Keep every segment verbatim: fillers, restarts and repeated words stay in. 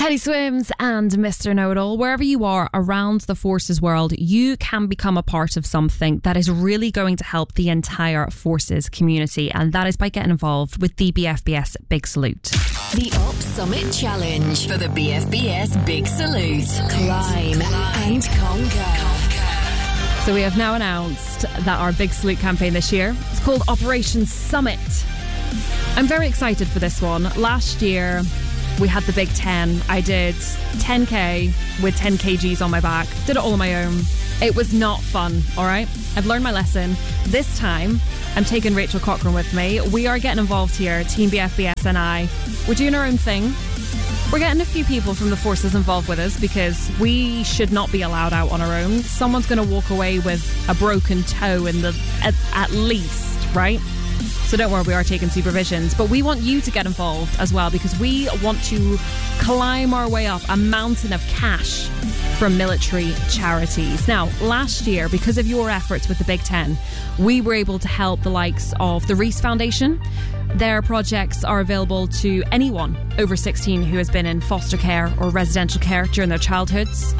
Teddy Swims and Mister Know-It-All. Wherever you are around the Forces world, you can become a part of something that is really going to help the entire Forces community, and that is by getting involved with the B F B S Big Salute. The Op Summit Challenge for the B F B S Big Salute. Climb and conquer. So we have now announced that our Big Salute campaign this year is called Operation Summit. I'm very excited for this one. Last year, we had the Big Ten. I did ten K with ten kgs on my back. Did it all on my own. It was not fun, all right? I've learned my lesson. This time, I'm taking Rachel Cochran with me. We are getting involved here, Team B F B S and I. We're doing our own thing. We're getting a few people from the Forces involved with us because we should not be allowed out on our own. Someone's going to walk away with a broken toe in the at, at least, right? So don't worry, we are taking supervisions. But we want you to get involved as well because we want to climb our way up a mountain of cash from military charities. Now, last year, because of your efforts with the Big Ten, we were able to help the likes of the Reese Foundation. Their projects are available to anyone over sixteen who has been in foster care or residential care during their childhoods.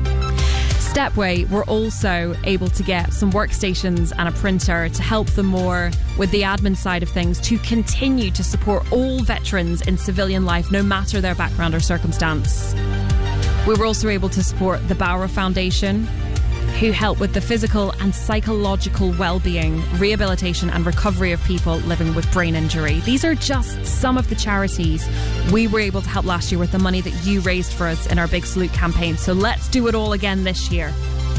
Stepway were also able to get some workstations and a printer to help them more with the admin side of things to continue to support all veterans in civilian life, no matter their background or circumstance. We were also able to support the Bauer Foundation, who help with the physical and psychological well-being, rehabilitation and recovery of people living with brain injury. These are just some of the charities we were able to help last year with the money that you raised for us in our Big Salute campaign. So let's do it all again this year.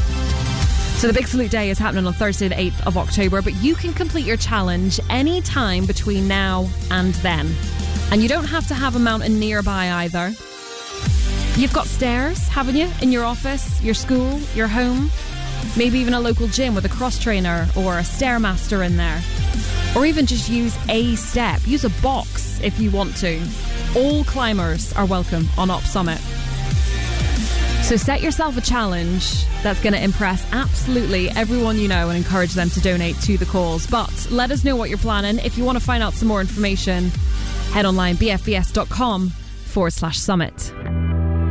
So the Big Salute Day is happening on Thursday the eighth of October, but you can complete your challenge any time between now and then. And you don't have to have a mountain nearby either. You've got stairs, haven't you, in your office, your school, your home? Maybe even a local gym with a cross trainer or a Stairmaster in there. Or even just use a step. Use a box if you want to. All climbers are welcome on Op Summit. So set yourself a challenge that's going to impress absolutely everyone you know and encourage them to donate to the cause. But let us know what you're planning. If you want to find out some more information, head online bfbs.com forward slash summit.